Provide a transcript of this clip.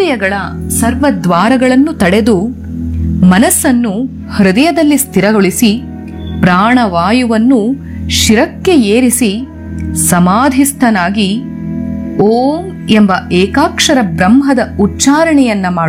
ಇಂದ್ರಿಯಗಳ ಸರ್ವದ್ವಾರಗಳನ್ನು ತಡೆದು ಮನಸ್ಸನ್ನು ಹೃದಯದಲ್ಲಿ ಸ್ಥಿರಗೊಳಿಸಿ ಪ್ರಾಣವಾಯುವನ್ನು ಶಿರಕ್ಕೆ ಏರಿಸಿ ಸಮಾಧಿಸ್ಥನಾಗಿ ಓಂ ಎಂಬ ಏಕಾಕ್ಷರ ಬ್ರಹ್ಮದ ಉಚ್ಚಾರಣೆಯನ್ನ ಮಾಡು.